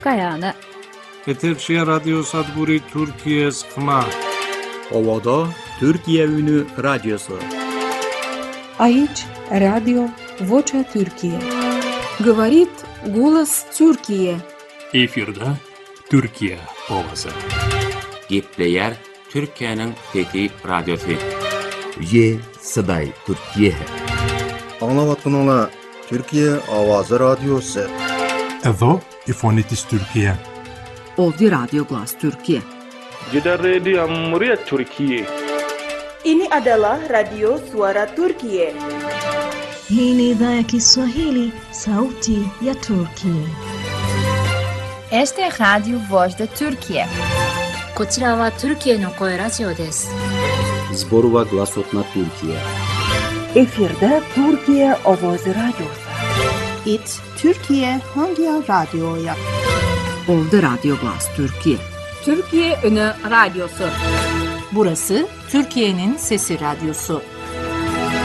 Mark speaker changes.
Speaker 1: Kayağını.
Speaker 2: Eterşehir Radyo Sadburi Türkiye sıkma.
Speaker 3: Ovada Türkiye Ünü Radyosu.
Speaker 4: Aici Radio Vocea Türkiye.
Speaker 5: Говорит голос Türkiye.
Speaker 6: Efirde Türkiye ovası.
Speaker 7: Gepleyer Türkiye'nin fethi radyosu.
Speaker 8: Ye Sıday Türkiye.
Speaker 9: Anlavatın ola Türkiye Avazı Radyosu.
Speaker 10: Evo İfonitis Türkiye.
Speaker 11: Ovdi Radyo Glas Türkiye.
Speaker 12: Jeddah Radio Muryat Türkiye.
Speaker 13: Ini adalah Radio Suara Türkiye.
Speaker 14: Hii ni idhaa ya Kiswahili, Sauti ya Turkiye.
Speaker 15: Este es Radio Voz de Türkiye.
Speaker 16: こちらはトルキエの声ラジオです。
Speaker 17: Zborova Glasotna Türkiye.
Speaker 18: Efirde Türkiye Ovozi Radyosu.
Speaker 19: It Türkiye Hangi Radyo'ya?
Speaker 11: Ovdi Radyo Glas Türkiye.
Speaker 5: Türkiye Ünü Radyosu.
Speaker 20: Burası Türkiye'nin Sesi Radyosu.